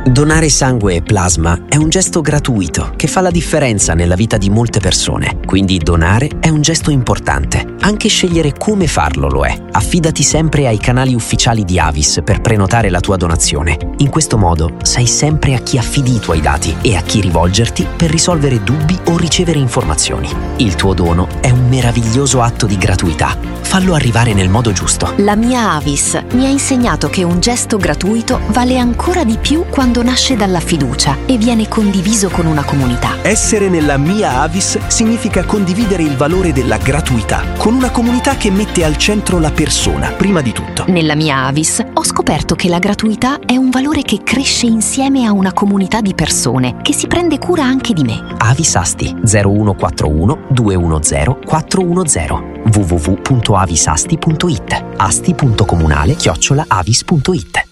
Donare sangue e plasma è un gesto gratuito che fa la differenza nella vita di molte persone. Quindi donare è un gesto importante. Anche scegliere come farlo lo è. Affidati sempre ai canali ufficiali di Avis per prenotare la tua donazione. In questo modo sai sempre a chi affidi i tuoi dati e a chi rivolgerti per risolvere dubbi o ricevere informazioni. Il tuo dono è un meraviglioso atto di gratuità. Fallo arrivare nel modo giusto. La mia Avis mi ha insegnato che un gesto gratuito vale ancora di più quando nasce dalla fiducia e viene condiviso con una comunità. Essere nella mia Avis significa condividere il valore della gratuità con una comunità che mette al centro la persona, prima di tutto. Nella mia Avis ho scoperto che la gratuità è un valore che cresce insieme a una comunità di persone che si prende cura anche di me. Avis Asti 0141 210 410 www.avisasti.it asti.comunale@avis.it.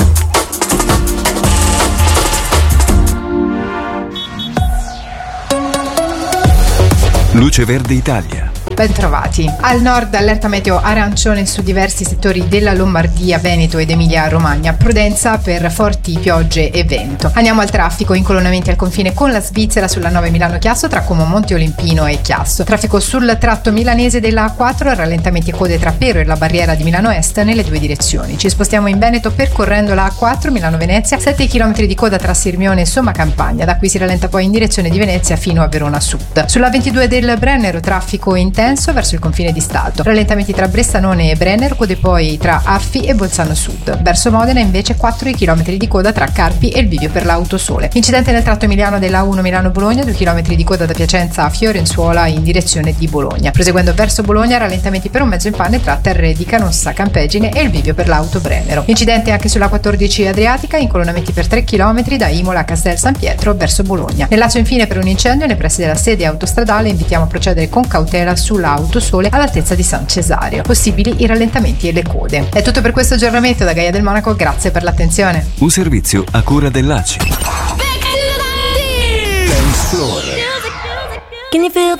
Luce Verde Italia. Bentrovati. Al nord allerta meteo arancione su diversi settori della Lombardia, Veneto ed Emilia-Romagna. Prudenza per forti piogge e vento. Andiamo al traffico. Incolonnamenti al confine con la Svizzera sulla 9 Milano-Chiasso tra Como Monte Olimpino e Chiasso. Traffico sul tratto milanese della A4, rallentamenti e code tra Pero e la barriera di Milano Est nelle due direzioni. Ci spostiamo in Veneto percorrendo la A4 Milano-Venezia, 7 km di coda tra Sirmione e Somma Campagna. Da qui si rallenta poi in direzione di Venezia fino a Verona Sud. Sulla 22 del Brennero traffico intenso verso il confine di Stato. Rallentamenti tra Bressanone e Brennero, code poi tra Affi e Bolzano Sud. Verso Modena invece 4 km di coda tra Carpi e il bivio per l'Autosole. Incidente nel tratto emiliano della A1 Milano-Bologna, 2 km di coda da Piacenza a Fiorenzuola in direzione di Bologna. Proseguendo verso Bologna, rallentamenti per un mezzo in panne tra Terre di Canossa, Campegine e il bivio per l'Auto Brennero. Incidente anche sulla 14 Adriatica, incolonnamenti per 3 km da Imola a Castel San Pietro verso Bologna. Nel Lazio infine per un incendio nei pressi della sede autostradale invitiamo a procedere con cautela sull'Autosole all'altezza di San Cesario. Possibili i rallentamenti e le code. È tutto per questo aggiornamento da Gaia del Monaco, grazie per l'attenzione. Un servizio a cura dell'ACI. Can you feel